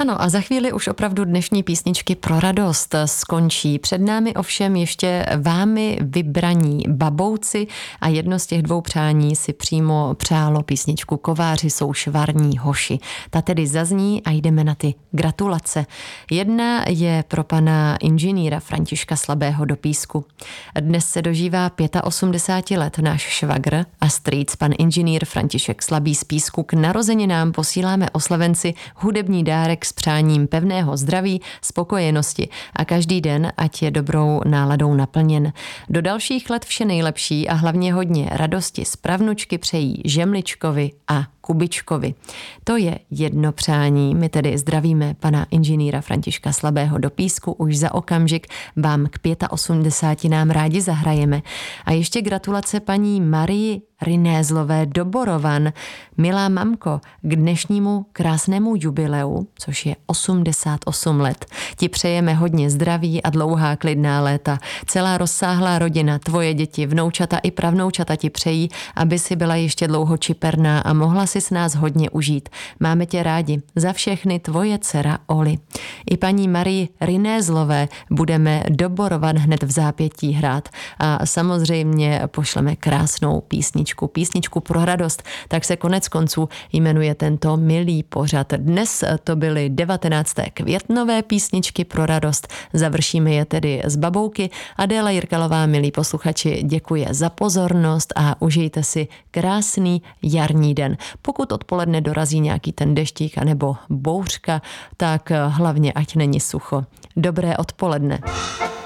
Ano, a za chvíli už opravdu dnešní písničky pro radost skončí. Před námi ovšem ještě vámi vybraní babouci a jedno z těch dvou přání si přímo přálo písničku Kováři jsou švarní hoši. Ta tedy zazní a jdeme na ty gratulace. Jedna je pro pana inženýra Františka Slabého do Písku. Dnes se dožívá 85 let náš švagr a strýc pan inženýr František Slabý z Písku. K narozeninám posíláme oslavenci hudební dárek s přáním pevného zdraví, spokojenosti a každý den ať je dobrou náladou naplněn. Do dalších let vše nejlepší a hlavně hodně radosti z pravnučky přejí Žemličkovi a Kubičkovi. To je jedno přání. My tedy zdravíme pana inženýra Františka Slabého do Písku. Už za okamžik vám k 85 nám rádi zahrajeme. A ještě gratulace paní Marii Rinézlové do Borovan. Milá mamko, k dnešnímu krásnému jubileu, což je 88 let, ti přejeme hodně zdraví a dlouhá klidná léta. Celá rozsáhlá rodina, tvoje děti, vnoučata i pravnoučata ti přejí, aby si byla ještě dlouho čiperná a mohla si s nás hodně užít. Máme tě rádi. Za všechny tvoje dcera Oli. I paní Marii Rinézlové budeme do Borovan hned v zápětí hrát a samozřejmě pošleme krásnou písničku pro radost. Tak se konec konců jmenuje tento milý pořad. Dnes to byly 19. květnové písničky pro radost. Završíme je tedy z babouky. Adéla Jirkalová, milí posluchači, děkuje za pozornost a užijte si krásný jarní den. Pokud odpoledne dorazí nějaký ten deštík anebo bouřka, tak hlavně ať není sucho. Dobré odpoledne.